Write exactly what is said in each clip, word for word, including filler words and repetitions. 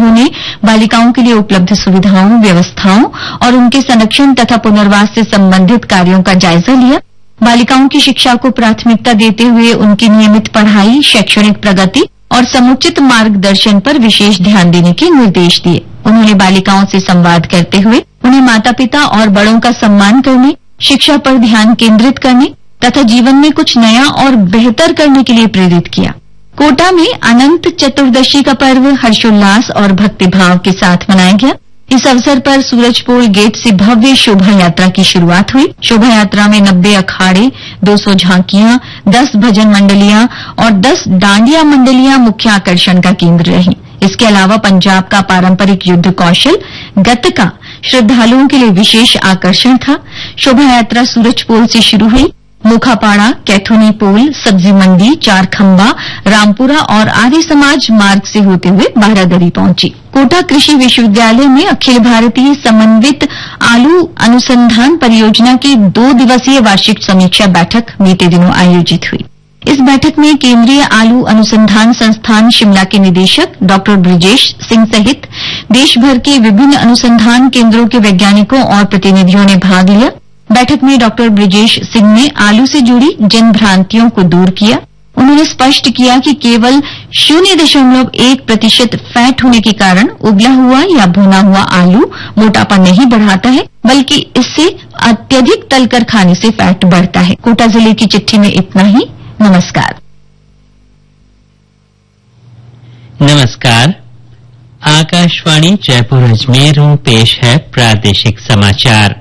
समूहों ने बालिकाओं के लिए उपलब्ध सुविधाओं, व्यवस्थाओं और उनके संरक्षण तथा पुनर्वास से संबंधित कार्यों का जायजा लिया। बालिकाओं की शिक्षा को प्राथमिकता देते हुए उनकी नियमित पढ़ाई, शैक्षणिक प्रगति और समुचित मार्गदर्शन पर विशेष ध्यान देने के निर्देश दिए। उन्होंने बालिकाओं से संवाद करते हुए उन्हें माता पिता और बड़ों का सम्मान करने, शिक्षा पर ध्यान केंद्रित करने तथा जीवन में कुछ नया और बेहतर करने के लिए प्रेरित किया। कोटा में अनंत चतुर्दशी का पर्व हर्षोल्लास और भक्तिभाव के साथ मनाया गया। इस अवसर पर सूरजपोल गेट से भव्य शोभा यात्रा की शुरुआत हुई। शोभा यात्रा में नब्बे अखाड़े, दो सौ झांकियां, दस भजन मंडलियां और दस डांडिया मंडलियां मुख्य आकर्षण का केंद्र रहीं। इसके अलावा पंजाब का पारंपरिक युद्ध कौशल गतका श्रद्धालुओं के लिए विशेष आकर्षण था। शोभा यात्रा सूरजपोल से शुरू हुई, मुखापाड़ा, कैथुनी पोल, सब्जी मंडी, चारखंबा, रामपुरा और आर्य समाज मार्ग से होते हुए बारादरी पहुंची। कोटा कृषि विश्वविद्यालय में अखिल भारतीय समन्वित आलू अनुसंधान परियोजना की दो दिवसीय वार्षिक समीक्षा बैठक बीते दिनों आयोजित हुई। इस बैठक में केंद्रीय आलू अनुसंधान संस्थान शिमला के निदेशक डॉक्टर ब्रिजेश सिंह सहित देश भर के विभिन्न अनुसंधान केंद्रों के वैज्ञानिकों और प्रतिनिधियों ने भाग लिया। बैठक में डॉक्टर ब्रिजेश सिंह ने आलू से जुड़ी जन भ्रांतियों को दूर किया। उन्होंने स्पष्ट किया कि केवल शून्य दशमलव एक प्रतिशत फैट होने के कारण उबला हुआ या भुना हुआ आलू मोटापा नहीं बढ़ाता है, बल्कि इससे अत्यधिक तलकर खाने से फैट बढ़ता है। कोटा जिले की चिट्ठी में इतना ही। नमस्कार। नमस्कार। आकाशवाणी जयपुर अजमेर में पेश है प्रादेशिक समाचार।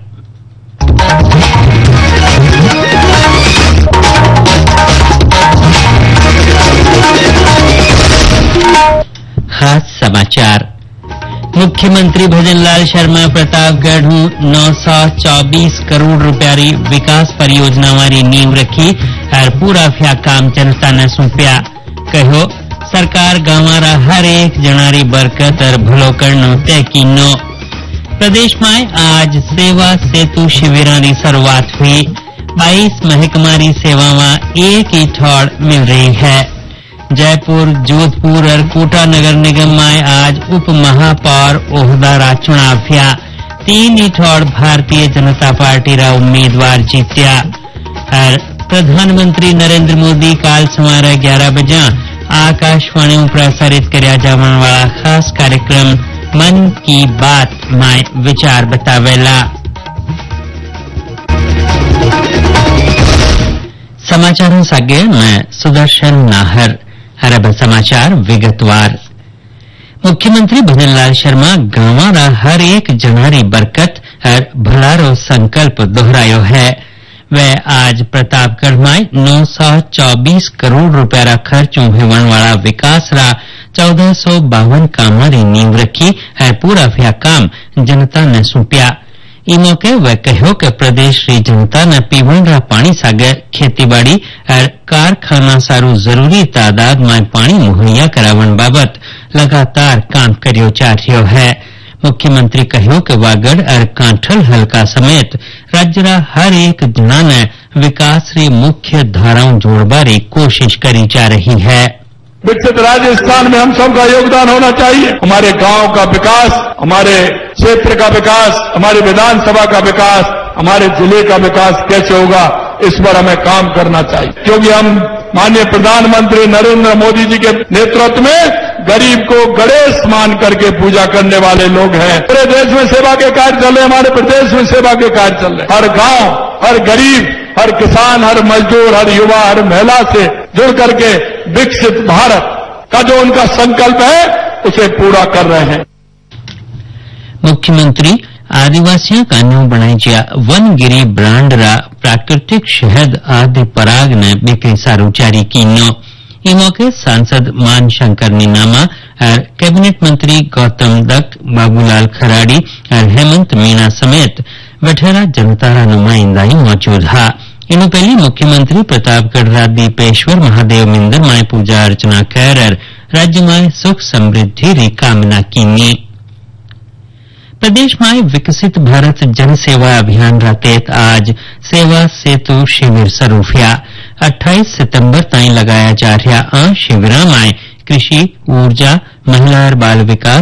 खास समाचार। मुख्यमंत्री भजनलाल शर्मा प्रतापगढ़ नौ सौ चौबीस करोड़ रुपयारी विकास परियोजना वाली नींव रखी और पूरा फ्या काम जनता ने सौंप्या। कहो सरकार गांवारा हर एक जनारी बरकत और भलो करनो तय कीनो। प्रदेश में आज सेवा सेतु शिविरों की शुरुआत हुई। बाईस महकमारी सेवाएं एक ही ठौड़ मिल रही है। जयपुर, जोधपुर और कोटा नगर निगम में आज उप महापौर ओहदारा चुनाव हुआ। तीन ही ठौड़ भारतीय जनता पार्टी रा उम्मीदवार जीत्या। और प्रधानमंत्री नरेंद्र मोदी काल सवारे ग्यारह बजे आकाशवाणी में प्रसारित करया जाने वाला खास कार्यक्रम मन की बात में विचार बतावेला। समाचारों सागे मैं सुदर्शन नाहर। अरब समाचार विगतवार। मुख्यमंत्री भजनलाल शर्मा गांवारा हर एक जनारी बरकत और भलारो संकल्प दोहरायो है। वह आज प्रतापगढ़ में नौ सौ चौबीस करोड़ रुपया खर्च होने वाला विकास रा चौदह सौ बावन कामारी नींव रखी है। पूरा फ्या काम जनता ने सौंप्या। ई मौके वह कहो कि प्रदेश री जनता ने पीवण रा पानी सागे खेतीबाड़ी और कारखाना सारू जरूरी तादाद में पानी मुहैया करावन बाबत लगातार काम करियो जा रह्यो है। मुख्यमंत्री कहो कि वागड़ और कांठल हल्का समेत राज्य रा हर एक जना ने विकास री मुख्य धाराओं जोड़बारी कोशिश करी जा रही है। विकसित राजस्थान में हम सबका योगदान होना चाहिए। हमारे गांव का विकास, हमारे क्षेत्र का विकास, हमारी विधानसभा का विकास, हमारे जिले का विकास कैसे होगा, इस पर हमें काम करना चाहिए। क्योंकि हम माननीय प्रधानमंत्री नरेंद्र मोदी जी के नेतृत्व में गरीब को गणेश मान करके पूजा करने वाले लोग हैं। पूरे देश में सेवा के कार्य चल रहे, हमारे प्रदेश में सेवा के कार्य चल रहे। हर गांव, हर गरीब, हर किसान, हर मजदूर, हर युवा, हर महिला से जुड़ करके विकसित भारत का जो उनका संकल्प है उसे पूरा कर रहे हैं। मुख्यमंत्री आदिवासियों का न्यू बनाई वनगिरी ब्रांड रा प्राकृतिक शहद आदि पराग ने बिक्री सारू जारी की नो। ई मौके सांसद मान शंकर नीनामा और कैबिनेट मंत्री गौतम दत्त, बाबूलाल खराड़ी और हेमंत मीणा समेत वठेरा जनता रा नुमाइंदा मौजूद हा। इनु पहली मुख्यमंत्री प्रतापगढ़ रा दीपेश्वर महादेव मंदिर में पूजा अर्चना कर राज्य में सुख समृद्धि री कामना की। प्रदेश में विकसित भारत जन सेवा अभियान रा तहत आज सेवा सेतु शिविर शुरू हुआ। अट्ठाईस सितंबर ताईं लगाया जा रहा आ शिविर में कृषि, ऊर्जा, महिला और बाल विकास